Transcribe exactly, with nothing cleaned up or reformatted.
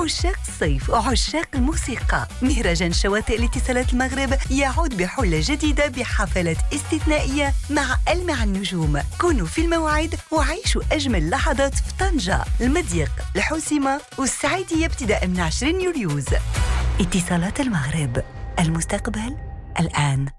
عشاق الصيف وعشاق الموسيقى، مهرجان شواطئ الاتصالات المغرب يعود بحلة جديدة بحفلات استثنائية مع ألمع النجوم. كونوا في الموعد وعيشوا أجمل لحظات في طنجة، المضيق، الحوسمة والسعيدية ابتداء من عشرين يوليوز. اتصالات المغرب، المستقبل الآن.